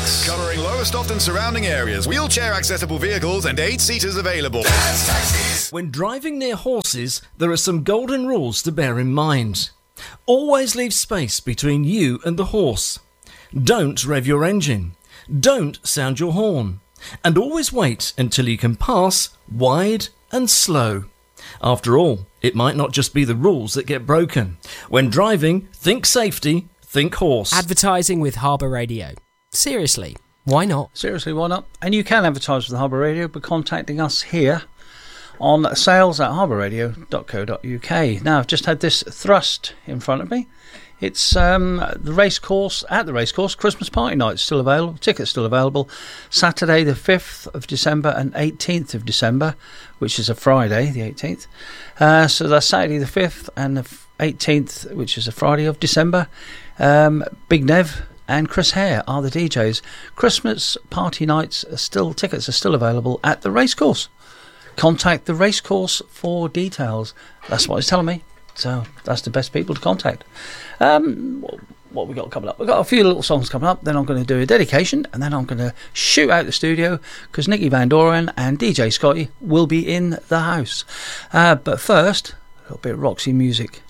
Tax. Covering Lowestoft and surrounding areas. Wheelchair accessible vehicles and 8-seaters available. Dad's Taxis. When driving near horses, there are some golden rules to bear in mind. Always leave space between you and the horse. Don't rev your engine. Don't sound your horn. And always wait until you can pass wide and slow. After all, it might not just be the rules that get broken. When driving, think safety, think horse. Advertising with Harbour Radio. Seriously, why not? Seriously, why not? And you can advertise with Harbour Radio by contacting us here on sales@harbourradio.co.uk. Now, I've just had this thrust in front of me. It's the racecourse, at the racecourse, Christmas party night still available, tickets still available, Saturday the 5th of December and 18th of December, which is a Friday, the 18th. So that's Saturday the 5th and the 18th, which is a Friday of December. Big Nev and Chris Hare are the DJs. Christmas party nights tickets are still available at the racecourse. Contact the racecourse for details. That's what it's telling me. So that's the best people to contact. What we got coming up? We've got a few little songs coming up. Then I'm going to do a dedication, and then I'm going to shoot out the studio because Nicky Van Doren and DJ Scotty will be in the house. But first, a little bit of Roxy music.